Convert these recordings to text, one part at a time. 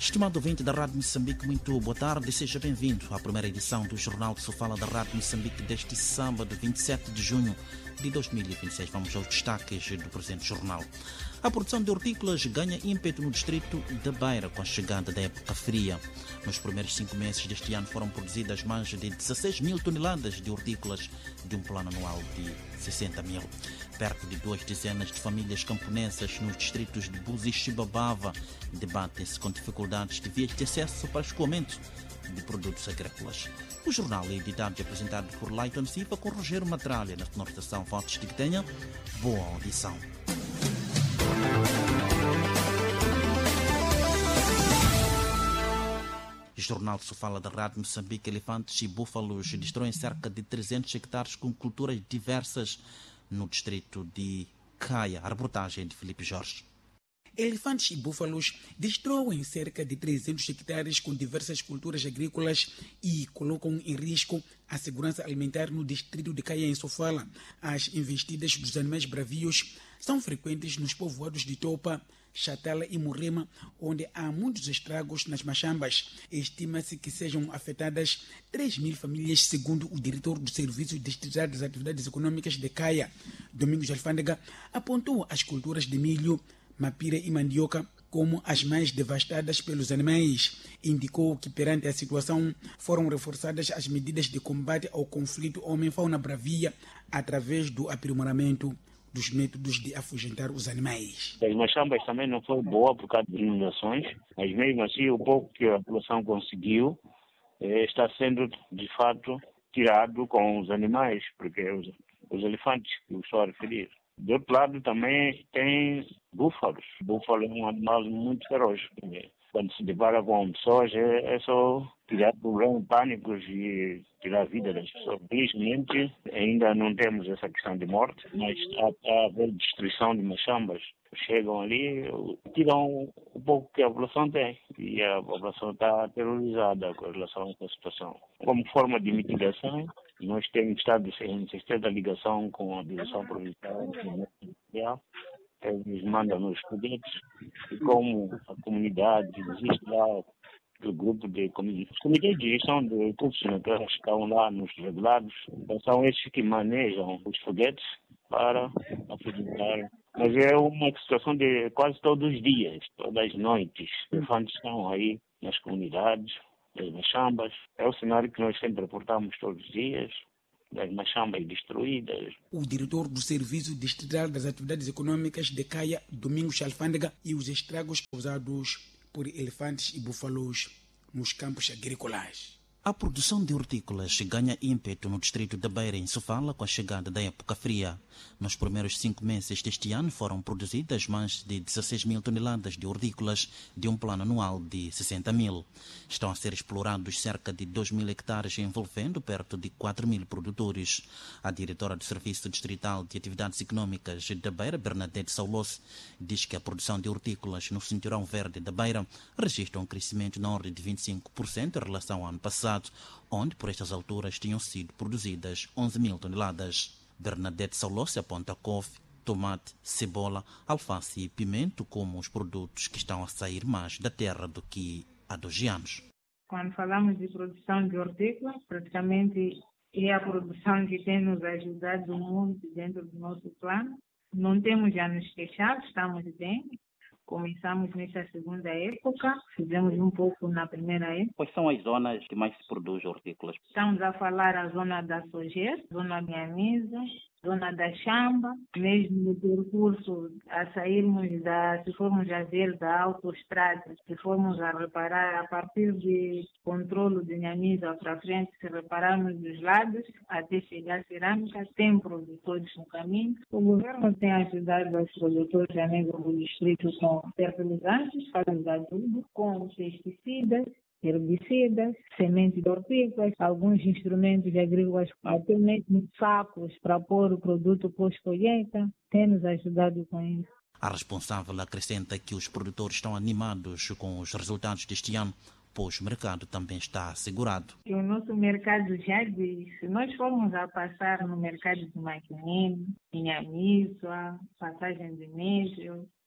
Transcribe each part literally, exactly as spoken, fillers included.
Estimado ouvinte da Rádio Moçambique, muito boa tarde e seja bem-vindo à primeira edição do Jornal que se fala da Rádio Moçambique deste sábado, vinte e sete de junho de dois mil e vinte e seis. Vamos aos destaques do presente jornal. A produção de hortícolas ganha ímpeto no distrito da Beira com a chegada da época fria. Nos primeiros cinco meses deste ano foram produzidas mais de dezesseis mil toneladas de hortícolas de um plano anual de sessenta mil. Perto de duas dezenas de famílias camponesas nos distritos de Buzi e Chibabava debatem-se com dificuldades de vias de acesso para escoamento de produtos agrícolas. O jornal é editado e apresentado por Leiton Silva com Rogério Matralha na sonorização. Votos de que tenha boa audição. O jornal se fala da Rádio Moçambique. Elefantes e búfalos destroem cerca de trezentos hectares com culturas diversas no distrito de Caia. A reportagem de Filipe Jorge. Elefantes e búfalos destroem cerca de trezentos hectares com diversas culturas agrícolas e colocam em risco a segurança alimentar no distrito de Caia, em Sofala. As investidas dos animais bravios são frequentes nos povoados de Topa, Chatala e Morrema, onde há muitos estragos nas machambas. Estima-se que sejam afetadas três mil famílias, segundo o diretor do Serviço Distrital das Atividades Econômicas de Caia. Domingos Alfândega apontou as culturas de milho, mapira e mandioca como as mais devastadas pelos animais. Indicou que perante a situação foram reforçadas as medidas de combate ao conflito homem-fauna bravia através do aprimoramento dos métodos de afugentar os animais. As machambas também não foi boa por causa de inundações, mas mesmo assim o pouco que a população conseguiu eh, está sendo de fato tirado com os animais, porque os, os elefantes que eu estou a referir. Do outro lado também tem búfalos. O búfalo é um animal muito feroz. Quando se depara com pessoas é, é só criar problemas, pânicos e tirar a vida das pessoas. Felizmente ainda não temos essa questão de morte, mas há a haver destruição de machambas. Chegam ali, tiram o pouco que a população tem e a população está aterrorizada com relação a essa situação. Como forma de mitigação, nós temos estado em estreita ligação com a direção provincial, eles mandam os foguetes e como a comunidade existe lá o grupo de os comitês de gestão de recursos naturais que estão lá nos regulados, então são esses que manejam os foguetes para apresentar. Mas é uma situação de quase todos os dias, todas as noites. Os elefantes estão aí nas comunidades, nas machambas. É o cenário que nós sempre reportamos todos os dias, das machambas destruídas. O diretor do Serviço Distrital das Atividades Econômicas de Caia, Domingos Alfândega, e os estragos causados por elefantes e búfalos nos campos agrícolas. A produção de hortícolas ganha ímpeto no distrito da Beira, em Sofala, com a chegada da época fria. Nos primeiros cinco meses deste ano foram produzidas mais de dezesseis mil toneladas de hortícolas de um plano anual de sessenta mil. Estão a ser explorados cerca de dois mil hectares, envolvendo perto de quatro mil produtores. A diretora do Serviço Distrital de Atividades Econômicas da Beira, Bernadette Saulos, diz que a produção de hortícolas no cinturão verde da Beira registra um crescimento na ordem de vinte e cinco por cento em relação ao ano passado, onde por estas alturas tinham sido produzidas onze mil toneladas. Bernadette Saulos aponta couve, tomate, cebola, alface e pimento como os produtos que estão a sair mais da terra do que há dois anos. Quando falamos de produção de hortícolas, praticamente é a produção que tem nos ajudado muito dentro do nosso plano. Não temos já nos queixado, estamos bem. Começamos nessa segunda época, fizemos um pouco na primeira época. Quais são as zonas que mais se produz hortícolas? Estamos a falar a zona da Sojer, zona da Mianisa, zona da Chamba, mesmo no percurso a sairmos da, se formos a ver da autoestrada, se formos a reparar a partir de controlo de Mianisa para frente, se repararmos dos lados até chegar a Cerâmica, tem produtores no caminho. O governo tem ajudado os produtores a nível do distrito com fertilizantes, fazem adubo, com pesticidas, herbicidas, sementes de hortícolas, alguns instrumentos agrícolas, até mesmo sacos para pôr o produto pós-colheita, tem nos ajudado com isso. A responsável acrescenta que os produtores estão animados com os resultados deste ano, pois o mercado também está assegurado. O nosso mercado já diz, se nós formos a passar no mercado de Maquinino, Inhamizua, passagem de Médio,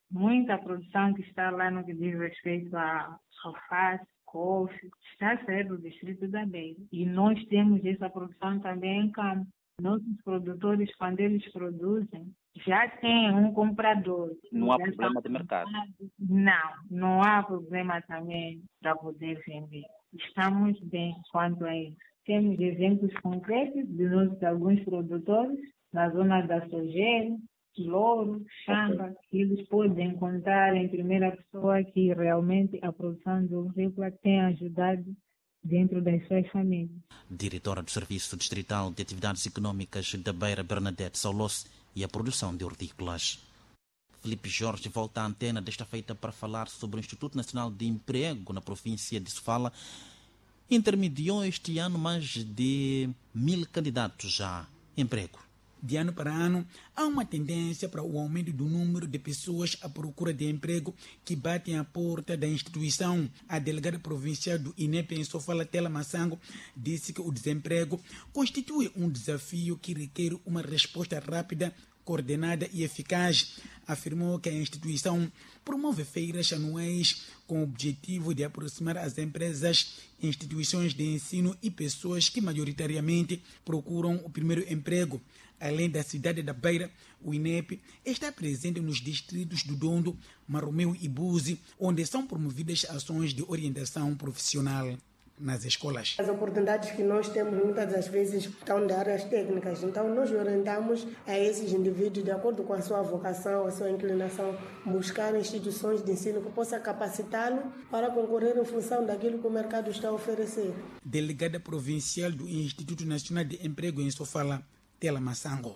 Muita produção que está lá no que diz respeito a alface, couve, está a sair do distrito da Beira. E nós temos essa produção também em campo. Nossos produtores, quando eles produzem, já têm um comprador. Não há Já problema estão de mercado. Não, não há problema também para poder vender. Estamos bem quanto a isso. Temos exemplos concretos de nossos alguns produtores na zona da Sojeira, Louro, Chamba, que eles podem contar em primeira pessoa que realmente a produção de hortícola tem ajudado dentro das suas famílias. Diretora do Serviço Distrital de Atividades Econômicas da Beira, Bernadette Saulos, e a produção de hortícolas. Felipe Jorge volta à antena desta feita para falar sobre o Instituto Nacional de Emprego na província de Sofala. Intermediou este ano mais de mil candidatos já a emprego. De ano para ano, há uma tendência para o aumento do número de pessoas à procura de emprego que batem à porta da instituição. A delegada provincial do I N E P em Sofala, Tela Massango, disse que o desemprego constitui um desafio que requer uma resposta rápida, coordenada e eficaz. Afirmou que a instituição promove feiras anuais com o objetivo de aproximar as empresas, instituições de ensino e pessoas que majoritariamente procuram o primeiro emprego. Além da cidade da Beira, o I N E P está presente nos distritos do Dondo, Maromeu e Buzi, onde são promovidas ações de orientação profissional nas escolas. As oportunidades que nós temos muitas das vezes estão de áreas técnicas, então nós orientamos a esses indivíduos, de acordo com a sua vocação, a sua inclinação, buscar instituições de ensino que possa capacitá-lo para concorrer em função daquilo que o mercado está a oferecer. Delegada provincial do Instituto Nacional de Emprego em Sofala, Tela Massango.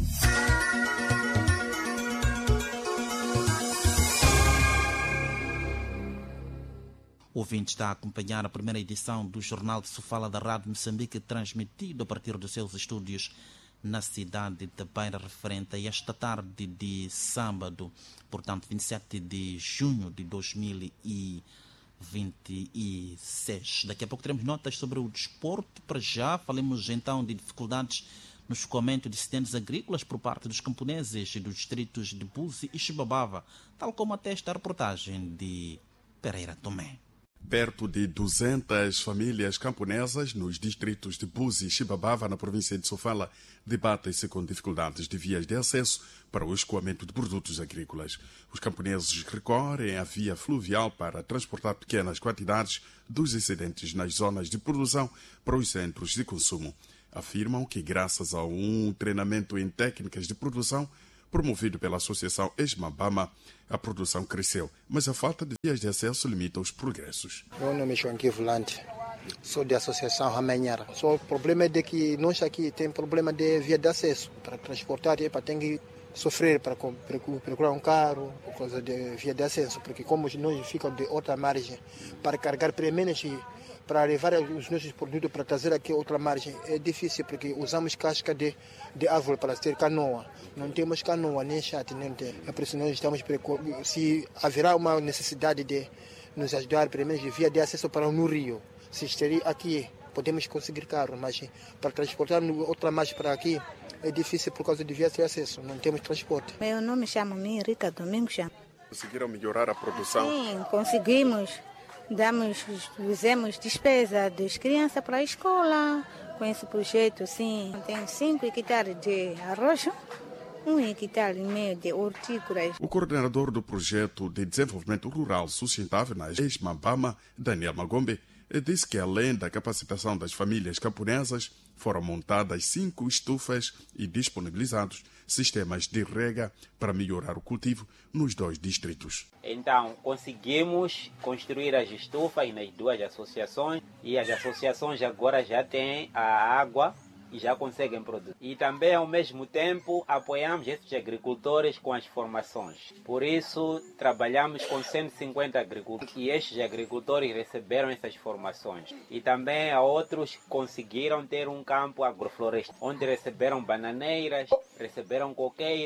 O ouvinte está a acompanhar a primeira edição do Jornal de Sofala da Rádio Moçambique, transmitido a partir dos seus estúdios na cidade da Beira, referente a esta tarde de sábado, portanto vinte e sete de junho de dois mil e vinte e seis. Daqui a pouco teremos notas sobre o desporto. Para já, falemos então de dificuldades no escoamento de excedentes agrícolas por parte dos camponeses dos distritos de Buzi e Xibabava, tal como atesta a reportagem de Pereira Tomé. Perto de duzentas famílias camponesas nos distritos de Buzi e Xibabava, na província de Sofala, debatem-se com dificuldades de vias de acesso para o escoamento de produtos agrícolas. Os camponeses recorrem à via fluvial para transportar pequenas quantidades dos excedentes nas zonas de produção para os centros de consumo. Afirmam que, graças a um treinamento em técnicas de produção promovido pela Associação Esmabama, a produção cresceu, mas a falta de vias de acesso limita os progressos. Meu nome é João Volante, sou da Associação Ramenhara. Só o problema é de que nós aqui temos problema de via de acesso. Para transportar, para ter que sofrer para procurar um carro por causa de via de acesso, porque como nós ficamos de outra margem para carregar pelo menos para levar os nossos produtos para trazer aqui outra margem é difícil, porque usamos casca de, de árvore para ter canoa. Não temos canoa, nem chate, nem tem. É por isso que nós estamos preocupados. Se haverá uma necessidade de nos ajudar, pelo menos de via de acesso para no rio. Se estaria aqui, podemos conseguir carro, mas para transportar outra margem para aqui é difícil por causa de via de acesso. Não temos transporte. Meu nome chama-me Rita Domingos. Conseguiram melhorar a produção? Sim, conseguimos. Damos, fizemos despesa das crianças para a escola. Com esse projeto, sim, tem cinco hectares de arroz, um hectare e meio de hortícolas. O coordenador do projeto de desenvolvimento rural sustentável na Esmabama, Daniel Magombe, disse que, além da capacitação das famílias camponesas, foram montadas cinco estufas e disponibilizados sistemas de rega para melhorar o cultivo nos dois distritos. Então, conseguimos construir as estufas nas duas associações e as associações agora já têm a água e já conseguem produzir. E também, ao mesmo tempo, apoiamos esses agricultores com as formações. Por isso, trabalhamos com cento e cinquenta agricultores e estes agricultores receberam essas formações. E também a outros que conseguiram ter um campo agroflorestal, onde receberam bananeiras, receberam coqueiros,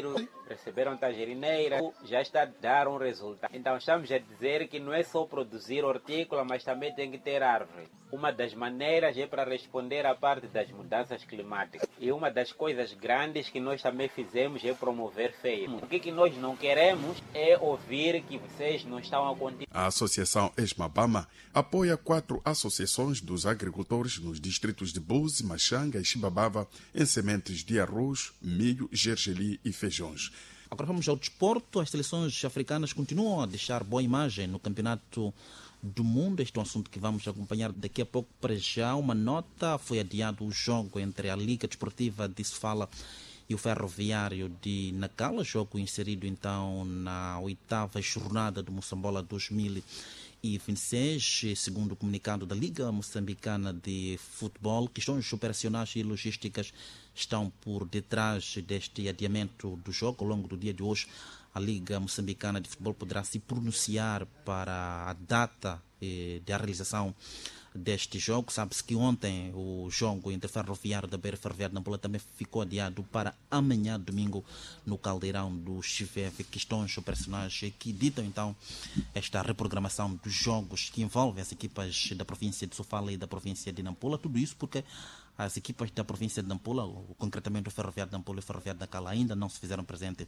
receberam tangerineira, já está a dar um resultado. Então estamos a dizer que não é só produzir hortícola, mas também tem que ter árvore. Uma das maneiras é para responder à parte das mudanças climáticas. E uma das coisas grandes que nós também fizemos é promover feiras. O que, que nós não queremos é ouvir que vocês não estão a continuar. A Associação Esmabama apoia quatro associações dos agricultores nos distritos de Buzi, Machanga e Xibabava em sementes de arroz, milho, gergelim e feijões. Agora vamos ao desporto. As seleções africanas continuam a deixar boa imagem no campeonato do mundo. Este é um assunto que vamos acompanhar daqui a pouco. Para já, uma nota: foi adiado o jogo entre a Liga Desportiva de Sofala e o Ferroviário de Nacala, jogo inserido então na oitava jornada do Moçambola dois mil e vinte e seis, segundo o comunicado da Liga Moçambicana de Futebol. Questões operacionais e logísticas estão por detrás deste adiamento do jogo. Ao longo do dia de hoje, a Liga Moçambicana de Futebol poderá se pronunciar para a data eh, da realização deste jogo. Sabe-se que ontem o jogo entre Ferroviário da Beira e Ferroviário de Nampula também ficou adiado para amanhã, domingo, no Caldeirão do Chiveve. Questões operacionais que ditam então esta reprogramação dos jogos que envolvem as equipas da província de Sofala e da província de Nampula. Tudo isso porque as equipas da província de Nampula, concretamente o Ferroviário de Nampula e o Ferroviário de Nacala, ainda não se fizeram presente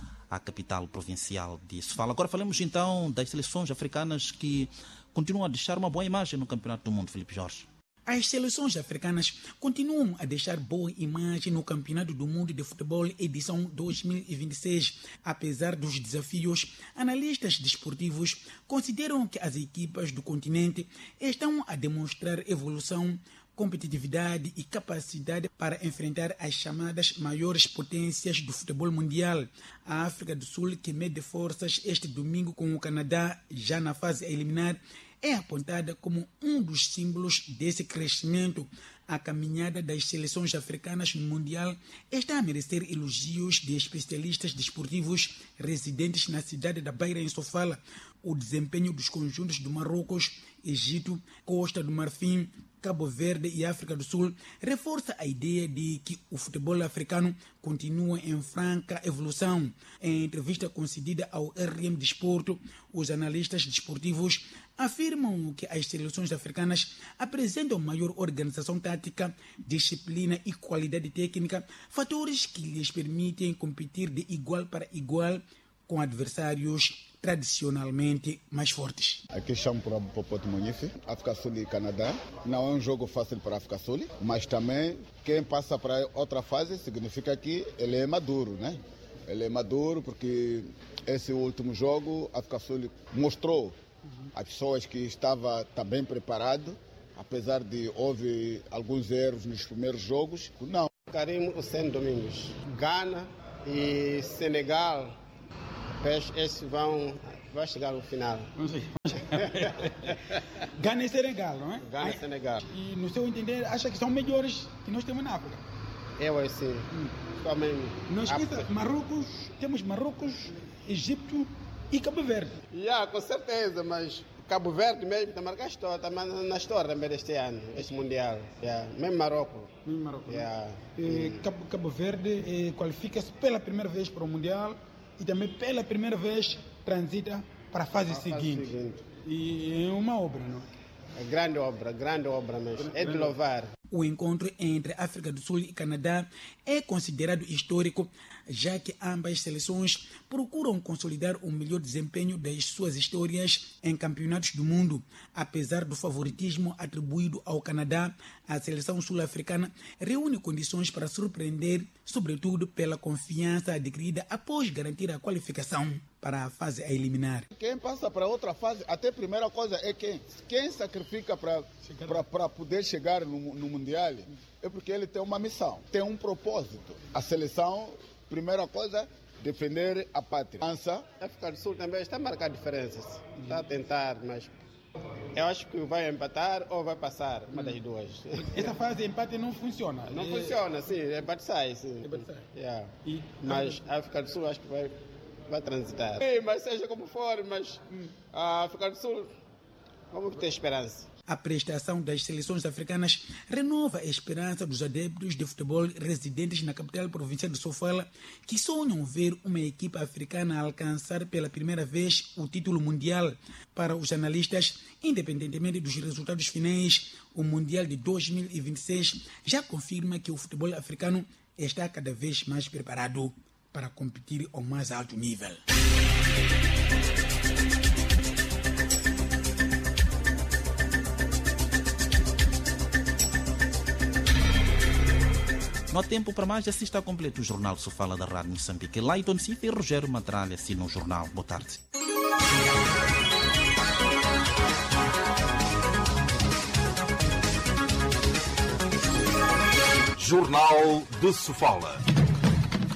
à capital provincial de Sofala. Agora falemos então das seleções africanas que continuam a deixar uma boa imagem no Campeonato do Mundo, Filipe Jorge. As seleções africanas continuam a deixar boa imagem no Campeonato do Mundo de Futebol edição dois mil e vinte e seis. Apesar dos desafios, analistas desportivos consideram que as equipas do continente estão a demonstrar evolução, competitividade e capacidade para enfrentar as chamadas maiores potências do futebol mundial. A África do Sul, que mede forças este domingo com o Canadá já na fase a eliminar, é apontada como um dos símbolos desse crescimento. A caminhada das seleções africanas no Mundial está a merecer elogios de especialistas desportivos residentes na cidade da Beira, em Sofala. O desempenho dos conjuntos do Marrocos, Egito, Costa do Marfim, Cabo Verde e África do Sul reforça a ideia de que o futebol africano continua em franca evolução. Em entrevista concedida ao R M Desporto, os analistas desportivos afirmam que as seleções africanas apresentam maior organização tática, disciplina e qualidade técnica, fatores que lhes permitem competir de igual para igual com adversários tradicionalmente mais fortes. Aqui chamo para o Popote Munife, África Sul e Canadá. Não é um jogo fácil para a África Sul, mas também quem passa para outra fase significa que ele é maduro, né? Ele é maduro porque esse último jogo a África Sul mostrou às pessoas que estava também preparado, apesar de houve alguns erros nos primeiros jogos. Não. Karim Hussein Domingos, Gana e Senegal. Esses vão, vão chegar no final. Gana e Senegal, não é? Gana e Senegal. E no seu entender, acha que são melhores que nós temos na África? Eu acho sim. Hum. Não esqueça, Marrocos, temos Marrocos, Egito e Cabo Verde. Yeah, com certeza, mas Cabo Verde mesmo está marcando história, está na história também deste ano, este Mundial. Yeah. Mesmo Marrocos. Mesmo Marrocos. Yeah. E Cabo, Cabo Verde eh, qualifica-se pela primeira vez para o Mundial e também pela primeira vez transita para a fase, a seguinte. fase seguinte. E é uma obra, não é? É grande obra, grande obra mesmo. É de louvar. O encontro entre África do Sul e Canadá é considerado histórico, já que ambas seleções procuram consolidar o melhor desempenho das suas histórias em campeonatos do mundo. Apesar do favoritismo atribuído ao Canadá, a seleção sul-africana reúne condições para surpreender, sobretudo pela confiança adquirida após garantir a qualificação para a fase a eliminar. Quem passa para outra fase, até a primeira coisa é quem, quem sacrifica para para poder chegar no, no Mundial, é porque ele tem uma missão, tem um propósito. A seleção, primeira coisa, defender a pátria. A África do Sul também está a marcar diferenças, está a tentar, mas eu acho que vai empatar ou vai passar, uma das duas. Essa fase de empate não funciona? Não é... funciona, sim, empate sai, sim. Empate sai. Yeah. E... Mas a África do Sul acho que vai, vai transitar. Sim, mas seja como for, mas hum. a África do Sul Vamos ter esperança. A prestação das seleções africanas renova a esperança dos adeptos de futebol residentes na capital provincial de Sofala, que sonham ver uma equipa africana alcançar pela primeira vez o título mundial. Para os analistas, independentemente dos resultados finais, o Mundial de dois mil e vinte e seis já confirma que o futebol africano está cada vez mais preparado para competir ao mais alto nível. No tempo para mais, assim está completo o Jornal Sofala da Rádio Moçambique. Leiton Cif e Rogério Matralha, assim no jornal. Boa tarde. Jornal de Sofala.